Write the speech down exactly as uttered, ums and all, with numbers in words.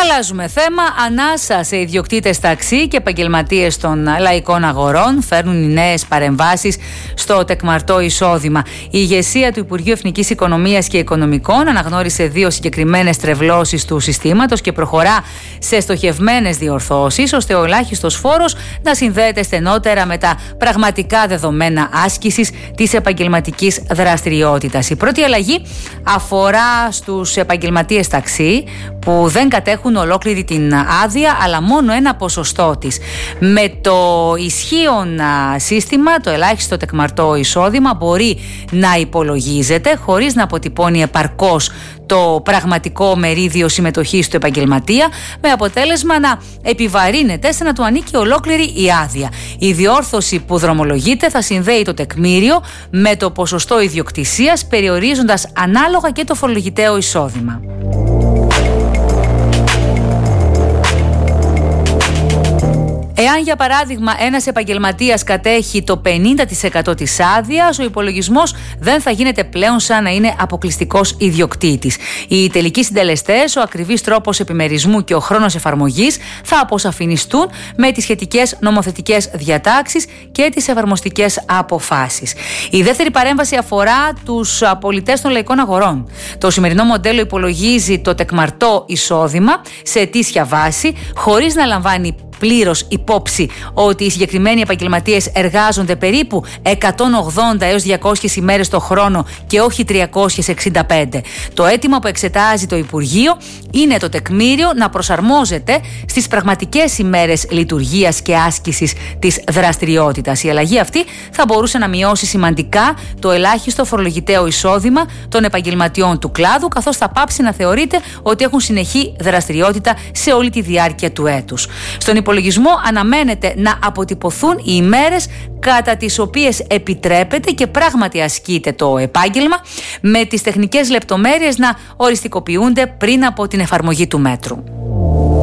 Αλλάζουμε θέμα. Ανάσα σε ιδιοκτήτες ταξί και επαγγελματίες των λαϊκών αγορών φέρνουν οι νέες παρεμβάσεις στο τεκμαρτό εισόδημα. Η ηγεσία του Υπουργείου Εθνικής Οικονομίας και Οικονομικών αναγνώρισε δύο συγκεκριμένες τρευλώσεις του συστήματος και προχωρά σε στοχευμένες διορθώσεις, ώστε ο ελάχιστος φόρος να συνδέεται στενότερα με τα πραγματικά δεδομένα άσκησης της επαγγελματικής δραστηριότητας. Η πρώτη αλλαγή αφορά στους επαγγελματίες ταξί που δεν κατέχουν ολόκληρη την άδεια, αλλά μόνο ένα ποσοστό της. Με το ισχύον σύστημα, το ελάχιστο τεκμαρτό εισόδημα μπορεί να υπολογίζεται χωρίς να αποτυπώνει επαρκώς το πραγματικό μερίδιο συμμετοχής του επαγγελματία, με αποτέλεσμα να επιβαρύνεται σε να του ανήκει ολόκληρη η άδεια. Η διόρθωση που δρομολογείται θα συνδέει το τεκμήριο με το ποσοστό ιδιοκτησίας, περιορίζοντας ανάλογα και το φορολογητέο εισόδημα. Εάν, για παράδειγμα, ένας επαγγελματίας κατέχει το πενήντα τοις εκατό της άδειας, ο υπολογισμός δεν θα γίνεται πλέον σαν να είναι αποκλειστικός ιδιοκτήτης. Οι τελικοί συντελεστές, ο ακριβής τρόπος επιμερισμού και ο χρόνος εφαρμογής θα αποσαφινιστούν με τις σχετικές νομοθετικές διατάξεις και τις εφαρμοστικές αποφάσεις. Η δεύτερη παρέμβαση αφορά τους πολιτές των λαϊκών αγορών. Το σημερινό μοντέλο υπολογίζει το τεκμαρτό εισόδημα σε ετήσια βάση, χωρίς να λαμβάνει πλήρως υπόψη ότι οι συγκεκριμένοι επαγγελματίες εργάζονται περίπου εκατόν ογδόντα έως διακόσιες ημέρες το χρόνο και όχι τριακόσιες εξήντα πέντε. Το αίτημα που εξετάζει το Υπουργείο είναι το τεκμήριο να προσαρμόζεται στις πραγματικές ημέρες λειτουργίας και άσκησης της δραστηριότητας. Η αλλαγή αυτή θα μπορούσε να μειώσει σημαντικά το ελάχιστο φορολογητέο εισόδημα των επαγγελματιών του κλάδου, καθώς θα πάψει να θεωρείται ότι έχουν συνεχή δραστηριότητα σε όλη τη διάρκεια του έτους. Στον υπολογισμό αναμένεται να αποτυπωθούν οι ημέρες κατά τις οποίες επιτρέπεται και πράγματι ασκείται το επάγγελμα, με τις τεχνικές λεπτομέρειες να οριστικοποιούνται πριν από την εφαρμογή του μέτρου.